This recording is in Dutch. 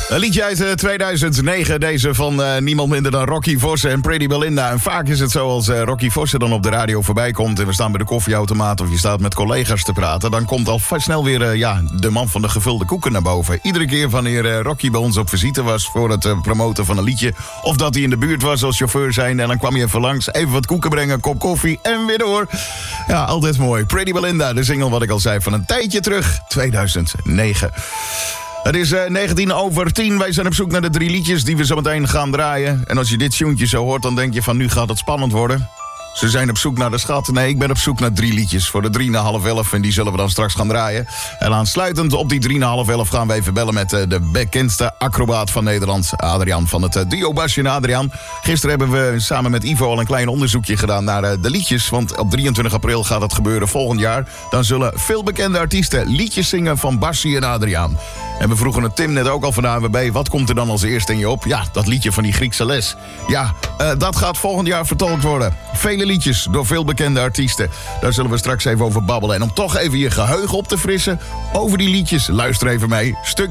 Een liedje uit 2009, deze van niemand minder dan Rocky Vossen en Pretty Belinda. En vaak is het zo als Rocky Vossen dan op de radio voorbij komt en we staan bij de koffieautomaat of je staat met collega's te praten, dan komt al snel weer de man van de gevulde koeken naar boven. Iedere keer wanneer Rocky bij ons op visite was voor het promoten van een liedje, of dat hij in de buurt was als chauffeur zijn en dan kwam hij even langs, even wat koeken brengen, kop koffie en weer door. Ja, altijd mooi. Pretty Belinda, de single wat ik al zei van een tijdje terug, 2009. Het is 19:10. Wij zijn op zoek naar de 3 liedjes die we zo meteen gaan draaien. En als je dit tjoentje zo hoort, dan denk je van nu gaat het spannend worden. Ze zijn op zoek naar de schat. Nee, ik ben op zoek naar 3 liedjes voor de 3:30 en die zullen we dan straks gaan draaien. En aansluitend op die 3:30 gaan we even bellen met de bekendste acrobaat van Nederland, Adriaan van het duo Basje en Adriaan. Gisteren hebben we samen met Ivo al een klein onderzoekje gedaan naar de liedjes. Want op 23 april gaat het gebeuren volgend jaar. Dan zullen veel bekende artiesten liedjes zingen van Basje en Adriaan. En we vroegen het Tim net ook al van de ANWB. Wat komt er dan als eerste in je op? Ja, dat liedje van die Griekse les. Ja, dat gaat volgend jaar vertolkt worden. Vele liedjes door veel bekende artiesten. Daar zullen we straks even over babbelen. En om toch even je geheugen op te frissen over die liedjes, luister even mee. Stuk